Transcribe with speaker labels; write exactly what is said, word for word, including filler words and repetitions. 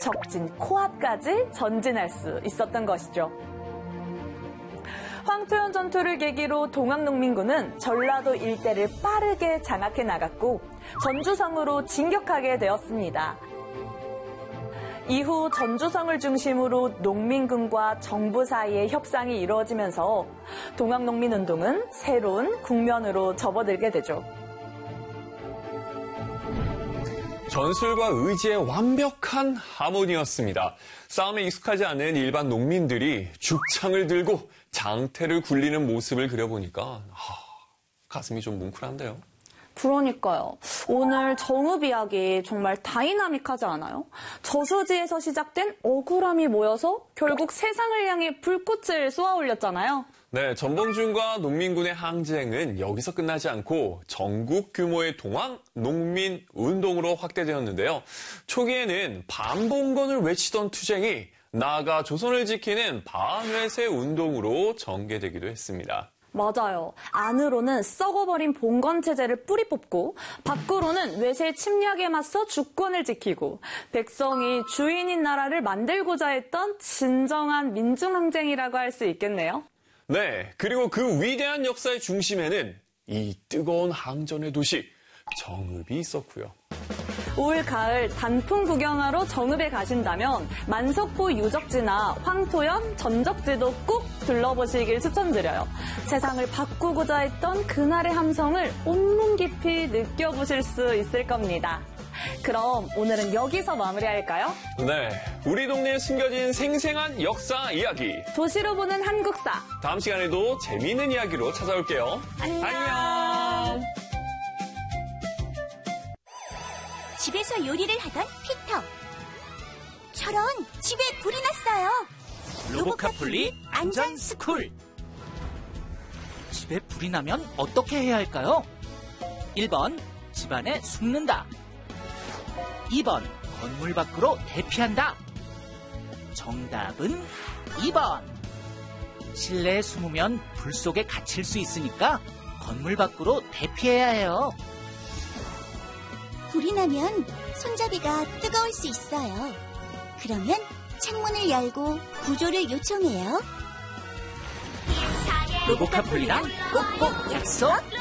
Speaker 1: 적진 코앞까지 전진할 수 있었던 것이죠. 황토현 전투를 계기로 동학농민군은 전라도 일대를 빠르게 장악해 나갔고 전주성으로 진격하게 되었습니다. 이후 전주성을 중심으로 농민군과 정부 사이의 협상이 이루어지면서 동학농민운동은 새로운 국면으로 접어들게 되죠.
Speaker 2: 전술과 의지의 완벽한 하모니였습니다. 싸움에 익숙하지 않은 일반 농민들이 죽창을 들고 장태를 굴리는 모습을 그려보니까 하, 가슴이 좀 뭉클한데요.
Speaker 1: 그러니까요. 오늘 정읍 이야기 정말 다이나믹하지 않아요? 저수지에서 시작된 억울함이 모여서 결국 세상을 향해 불꽃을 쏘아 올렸잖아요.
Speaker 2: 네, 전범준과 농민군의 항쟁은 여기서 끝나지 않고 전국 규모의 동학 농민 운동으로 확대되었는데요. 초기에는 반봉건을 외치던 투쟁이 나아가 조선을 지키는 반회세 운동으로 전개되기도 했습니다.
Speaker 1: 맞아요. 안으로는 썩어버린 봉건 체제를 뿌리 뽑고 밖으로는 외세 침략에 맞서 주권을 지키고 백성이 주인인 나라를 만들고자 했던 진정한 민중항쟁이라고 할 수 있겠네요.
Speaker 2: 네, 그리고 그 위대한 역사의 중심에는 이 뜨거운 항전의 도시 정읍이 있었고요.
Speaker 1: 올 가을 단풍 구경하러 정읍에 가신다면 만석포 유적지나 황토현 전적지도 꼭 둘러보시길 추천드려요. 세상을 바꾸고자 했던 그날의 함성을 온몸 깊이 느껴보실 수 있을 겁니다. 그럼 오늘은 여기서 마무리할까요?
Speaker 2: 네, 우리 동네에 숨겨진 생생한 역사 이야기
Speaker 1: 도시로 보는 한국사.
Speaker 2: 다음 시간에도 재미있는 이야기로 찾아올게요.
Speaker 1: 안녕.
Speaker 2: 안녕.
Speaker 3: 집에서 요리를 하던 피터. 저런, 집에 불이 났어요.
Speaker 4: 로보카폴리 안전스쿨. 집에 불이 나면 어떻게 해야 할까요? 일 번, 집안에 숨는다. 이 번, 건물 밖으로 대피한다. 정답은 이 번. 실내에 숨으면 불 속에 갇힐 수 있으니까 건물 밖으로 대피해야 해요.
Speaker 3: 불이 나면 손잡이가 뜨거울 수 있어요. 그러면 창문을 열고 구조를 요청해요.
Speaker 4: 로보카폴리랑 꼭꼭 약속.